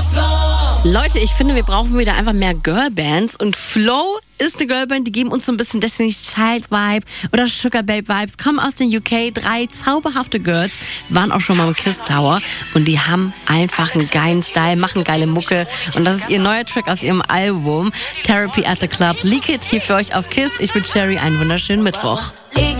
Leute, ich finde, wir brauchen wieder einfach mehr Girlbands. Und Flow ist eine Girlband, die geben uns so ein bisschen Destiny's Child Vibe oder Sugar Babe Vibes. Kommen aus den UK, 3 zauberhafte Girls, waren auch schon mal im Kiss Tower. Und die haben einfach einen geilen Style, machen geile Mucke. Und das ist ihr neuer Track aus ihrem Album Therapy at the Club. Leak It hier für euch auf Kiss. Ich bin Cherry, einen wunderschönen Mittwoch.